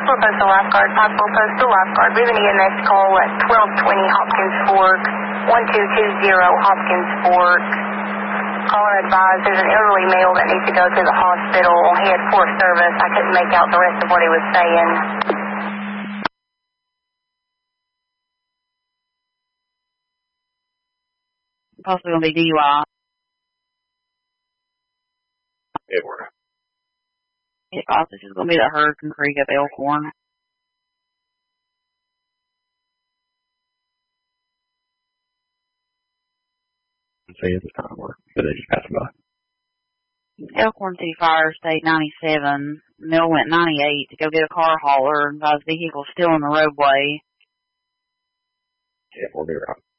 Possible postal lifeguard, possible postal lifeguard. We have an EMS call at 1220 Hopkins Fork, 1220 Hopkins Fork. Caller advised there's an elderly male that needs to go to the hospital. He had poor service. I couldn't make out the rest of what he was saying. Possibly going to be DUI. Edward. If this is going to be the Hurricane Creek up Elkhorn. Say at the time work, but they just passed by. Elkhorn City Fire State 97. Mill went 98 to go get a car hauler. His vehicle still in the roadway. Yeah, we'll be right.